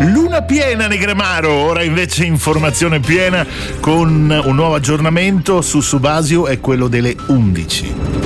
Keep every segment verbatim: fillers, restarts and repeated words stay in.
Luna piena Negremaro, ora invece informazione piena con un nuovo aggiornamento su Subasio, è quello delle undici.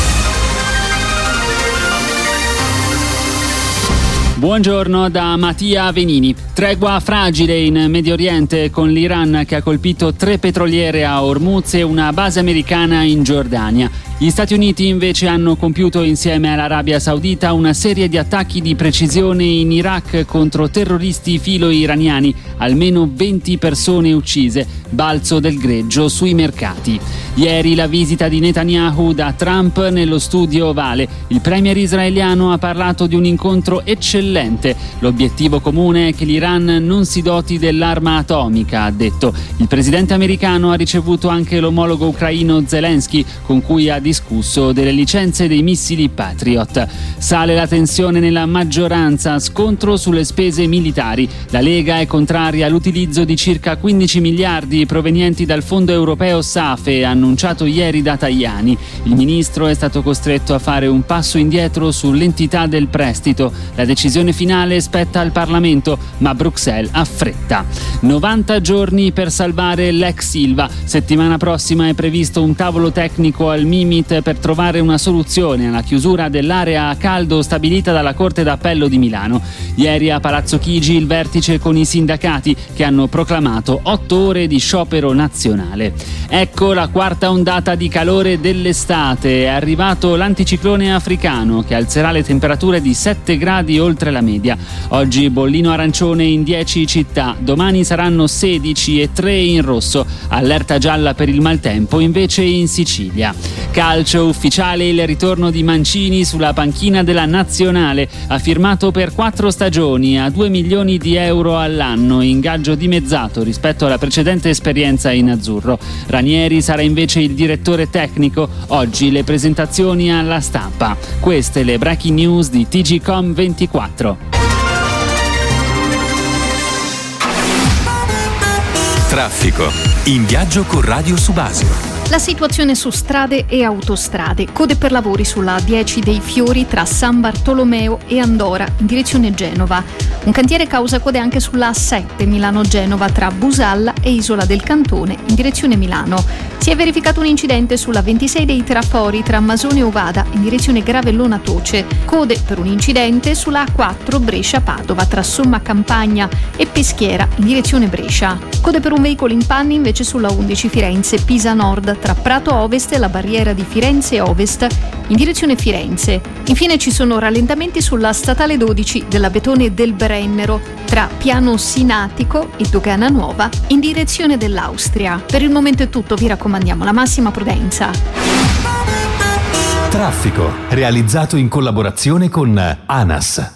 Buongiorno da Mattia Venini. Tregua fragile in Medio Oriente con l'Iran che ha colpito tre petroliere a Hormuz e una base americana in Giordania. Gli Stati Uniti invece hanno compiuto insieme all'Arabia Saudita una serie di attacchi di precisione in Iraq contro terroristi filo-iraniani, almeno venti persone uccise, balzo del greggio sui mercati. Ieri la visita di Netanyahu da Trump nello studio ovale. Il premier israeliano ha parlato di un incontro eccellente. L'obiettivo comune è che l'Iran non si doti dell'arma atomica, ha detto. Il presidente americano ha ricevuto anche l'omologo ucraino Zelensky, con cui ha discusso delle licenze dei missili Patriot. Sale la tensione nella maggioranza, scontro sulle spese militari. La Lega è contraria all'utilizzo di circa quindici miliardi provenienti dal fondo europeo SAFE, annunciato ieri da Tajani. Il ministro è stato costretto a fare un passo indietro sull'entità del prestito. La decisione finale spetta al Parlamento, ma Bruxelles ha fretta. novanta giorni per salvare l'ex Ilva. Settimana prossima è previsto un tavolo tecnico al Mimit per trovare una soluzione alla chiusura dell'area a caldo stabilita dalla Corte d'Appello di Milano. Ieri a Palazzo Chigi il vertice con i sindacati che hanno proclamato otto ore di sciopero nazionale. Ecco la quarta ondata di calore dell'estate. È arrivato l'anticiclone africano che alzerà le temperature di sette gradi oltre la media. Oggi bollino arancione in dieci città, domani saranno sedici e tre in rosso. Allerta gialla per il maltempo invece in Sicilia. Calcio ufficiale il ritorno di Mancini sulla panchina della Nazionale. Ha firmato per quattro stagioni a due milioni di euro all'anno, ingaggio dimezzato rispetto alla precedente esperienza in azzurro. Ranieri sarà invece il direttore tecnico. Oggi le presentazioni alla stampa. Queste le breaking news di T G Com ventiquattro. Traffico. In viaggio con Radio Subasio. La situazione su strade e autostrade. Code per lavori sulla dieci dei Fiori tra San Bartolomeo e Andora in direzione Genova. Un cantiere causa code anche sulla A sette Milano-Genova tra Busalla e Isola del Cantone in direzione Milano. Si è verificato un incidente sulla ventisei dei Trafori tra Masone e Ovada in direzione Gravellona Toce. Code per un incidente sulla A quattro Brescia-Padova tra Somma Campagna e Peschiera in direzione Brescia. Code per un veicolo in panne invece sulla undici Firenze-Pisa Nord tra Prato Ovest e la barriera di Firenze Ovest in direzione Firenze. Infine ci sono rallentamenti sulla statale dodici della Betone del Brennero tra Piano Sinatico e Dogana Nuova in direzione dell'Austria. Per il momento è tutto, vi raccomandiamo la massima prudenza. Traffico, realizzato in collaborazione con ANAS.